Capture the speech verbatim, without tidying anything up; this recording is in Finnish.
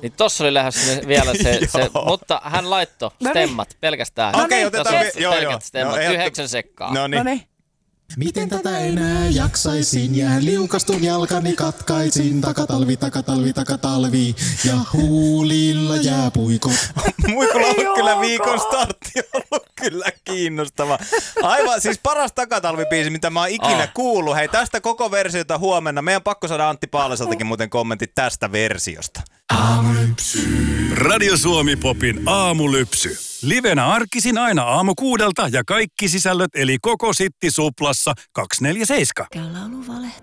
Niin tossa oli lähdössä vielä se, se mutta hän laittoi stemmat pelkästään. Okei, okay, otetaan. Vi- joo, joo. Stemmat, no, yhdeksän sekkaa. No niin. Miten tätä enää jaksaisin, ja liukastun jalkani katkaisin, takatalvi, takatalvi, takatalvi, ja huulilla jää puiko. Muikulla on kyllä viikon startti ollut kyllä kiinnostava. Aivan, siis paras takatalvibiisi, mitä mä oon ikinä oh. kuullut. Hei, tästä koko versiota huomenna. Meidän pakko saada Antti Paalaseltakin muuten kommentit tästä versiosta. Aamulypsy. Radio Suomi Popin aamulypsy. Livenä arkisin aina aamu kuudelta ja kaikki sisällöt eli koko Sitti Suplassa kaksikymmentäneljä seitsemän. Lauluvalehti.